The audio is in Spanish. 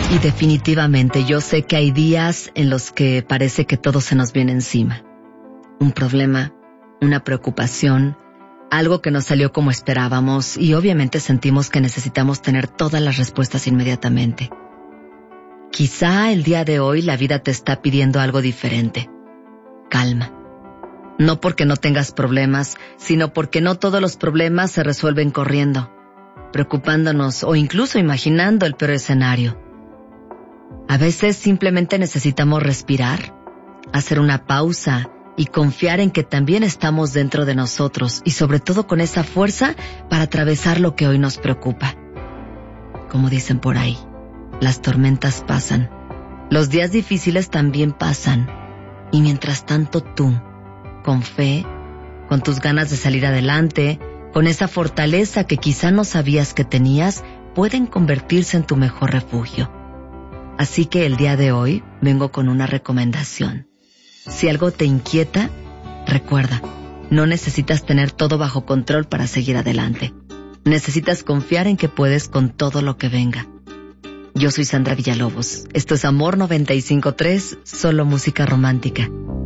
Y definitivamente yo sé que hay días en los que parece que todo se nos viene encima. Un problema, una preocupación, algo que no salió como esperábamos y obviamente sentimos que necesitamos tener todas las respuestas inmediatamente. Quizá el día de hoy la vida te está pidiendo algo diferente. Calma. No porque no tengas problemas, sino porque no todos los problemas se resuelven corriendo, preocupándonos o incluso imaginando el peor escenario. A veces simplemente necesitamos respirar, hacer una pausa y confiar en que también estamos dentro de nosotros y sobre todo con esa fuerza para atravesar lo que hoy nos preocupa. Como dicen por ahí, las tormentas pasan, los días difíciles también pasan y mientras tanto tú, con fe, con tus ganas de salir adelante, con esa fortaleza que quizá no sabías que tenías, pueden convertirse en tu mejor refugio. Así que el día de hoy vengo con una recomendación. Si algo te inquieta, recuerda, no necesitas tener todo bajo control para seguir adelante. Necesitas confiar en que puedes con todo lo que venga. Yo soy Sandra Villalobos. Esto es Amor 95.3, solo música romántica.